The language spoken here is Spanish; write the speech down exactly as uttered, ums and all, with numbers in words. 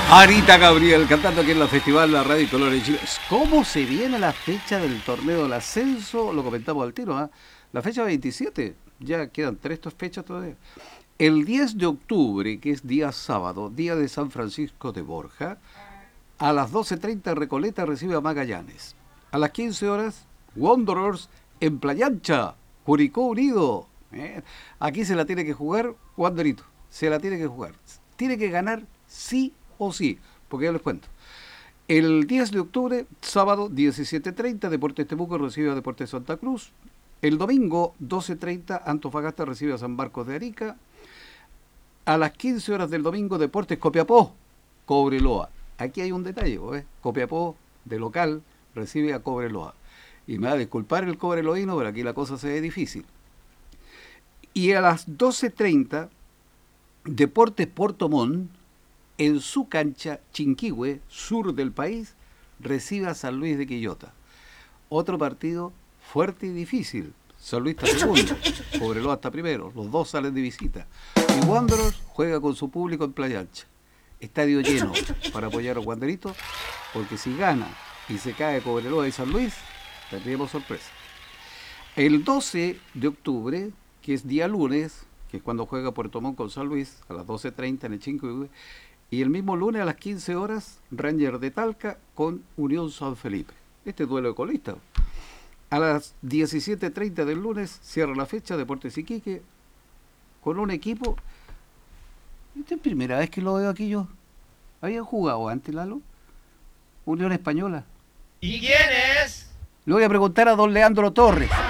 Anita Gabriel cantando aquí en la Festival La Radio Color de Chile. ¿Cómo se viene la fecha del torneo del ascenso? Lo comentamos al tiro, ¿eh? La fecha veintisiete, ya quedan tres fechas todavía. El diez de octubre, que es día sábado, día de San Francisco de Borja, a las doce treinta Recoleta recibe a Magallanes. A las quince horas, Wanderers en Playa Ancha, Curicó Unido. ¿eh? Aquí se la tiene que jugar Wanderito, se la tiene que jugar. Tiene que ganar sí o sí, porque ya les cuento. El diez de octubre, sábado, diecisiete treinta, Deportes Temuco recibe a Deportes Santa Cruz. El domingo, doce treinta, Antofagasta recibe a San Marcos de Arica. A las quince horas del domingo, Deportes Copiapó, Cobreloa. Aquí hay un detalle, ¿eh? Copiapó, de local, recibe a Cobreloa. Y me va a disculpar el cobreloíno, pero aquí la cosa se ve difícil. Y a las doce treinta, Deportes Puerto Montt, en su cancha, Chinquihue, sur del país, recibe a San Luis de Quillota. Otro partido fuerte y difícil. San Luis está segundo, Cobreloa está primero, los dos salen de visita. Y Wanderers juega con su público en Playa Ancha. Estadio lleno para apoyar a Wanderito, porque si gana y se cae Cobreloa y San Luis, tendríamos sorpresa. El doce de octubre, que es día lunes, que es cuando juega Puerto Montt con San Luis, a las doce treinta en el Chinquihue, y el mismo lunes a las quince horas, Ranger de Talca con Unión San Felipe. Este duelo de colistas. A las diecisiete treinta del lunes cierra la fecha Deportes Iquique con un equipo. Esta es la primera vez que lo veo aquí yo. ¿Habían jugado antes, Lalo? Unión Española. ¿Y quién es? Le voy a preguntar a don Leandro Torres.